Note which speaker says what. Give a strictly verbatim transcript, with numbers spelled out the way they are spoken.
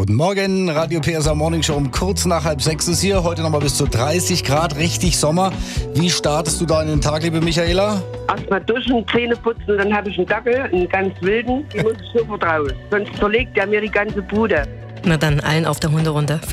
Speaker 1: Guten Morgen, Radio P S A Morning Show um kurz nach halb sechs ist hier. Heute nochmal bis zu dreißig Grad, richtig Sommer. Wie startest du da in den Tag, liebe Michaela?
Speaker 2: Erstmal duschen, Zähne putzen, dann habe ich einen Dackel, einen ganz wilden. Die muss ich sofort raus. Sonst zerlegt der mir die ganze Bude.
Speaker 3: Na dann, allen auf der Hunderunde.